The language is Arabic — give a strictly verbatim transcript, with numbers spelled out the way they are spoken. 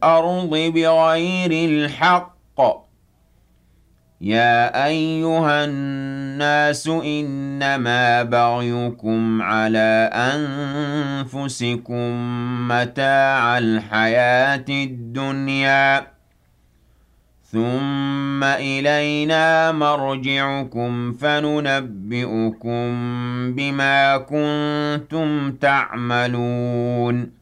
الْأَرْضِ بِغَيْرِ الْحَقِّ يَا أَيُّهَا النَّاسُ إِنَّمَا بَغْيُكُمْ عَلَىٰ أَنفُسِكُم ۖ مَّتَاعَ الْحَيَاةِ الدُّنْيَا ۖ ثُمَّ إِلَيْنَا مَرْجِعُكُمْ فَنُنَبِّئُكُم بِمَا كُنتُمْ تَعْمَلُونَ